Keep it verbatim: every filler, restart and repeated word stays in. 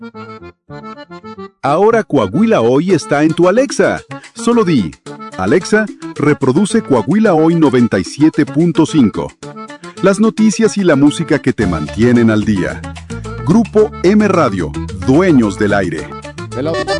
Ahora Coahuila Hoy está en tu Alexa. Solo di, Alexa, reproduce Coahuila Hoy noventa y siete punto cinco. Las noticias y la música que te mantienen al día. Grupo M Radio, dueños del aire. Hello.